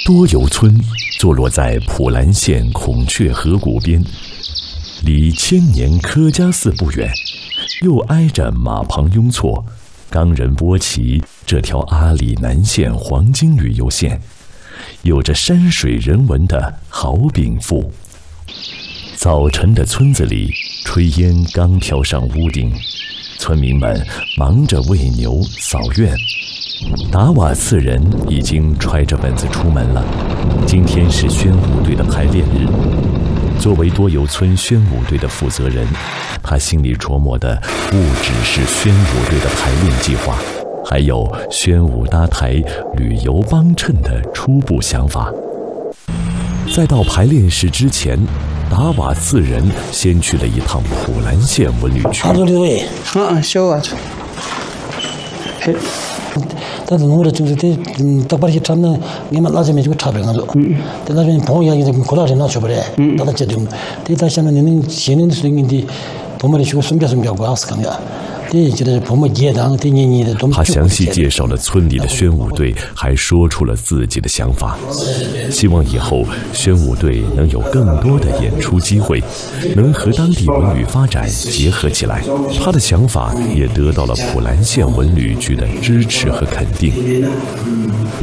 多游村坐落在普兰县孔雀河谷边，离千年柯家寺不远，又挨着马旁雍措、冈仁波齐这条阿里南线黄金旅游线，有着山水人文的好禀赋。早晨的村子里，炊烟刚飘上屋顶，村民们忙着喂牛扫院。达瓦次人已经揣着本子出门了。今天是宣武队的排练日。作为多游村宣武队的负责人，他心里琢磨的不只是宣武队的排练计划，还有宣武搭台旅游帮衬的初步想法。在到排练室之前，达瓦次人先去了一趟普兰县文旅区。 但是我的就是这大把些他们你们那些没这个差别那种，但那边朋友也过来人那说不来，大家觉得，对他现在年现在的时候的，我们的学生过二十个呀。 他详细介绍了村里的宣武队，还说出了自己的想法，希望以后宣武队能有更多的演出机会，能和当地文旅发展结合起来。他的想法也得到了普兰县文旅局的支持和肯定。